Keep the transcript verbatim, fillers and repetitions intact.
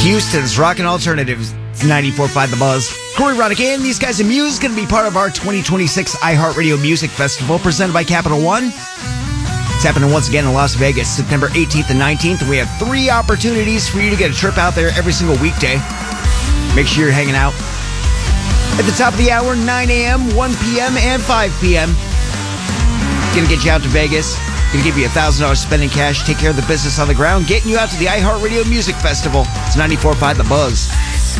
Houston's Rockin' Alternatives. It's ninety-four point five The Buzz. Corey Roddick and these guys in Muse going to be part of our twenty twenty-six iHeartRadio Music Festival presented by Capital One. It's happening once again in Las Vegas, September eighteenth and nineteenth. We have three opportunities for you to get a trip out there every single weekday. Make sure you're hanging out. At the top of the hour, nine a.m., one p.m., and five p.m. Going to get you out to Vegas. Going to give you one thousand dollars spending cash, take care of the business on the ground, getting you out to the iHeartRadio Music Festival. It's ninety-four point five The Buzz.